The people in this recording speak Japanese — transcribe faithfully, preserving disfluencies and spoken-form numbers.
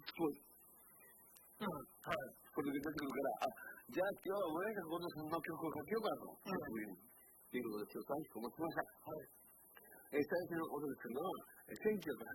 ごい。うん、はい。これで出てくるから、あ、じゃあ今日は俺がこのそんな曲をかけようかと、うん、っていうことで今日楽しく思ってました。はい。えー、最初の音ですけども、せんきゅうひゃくは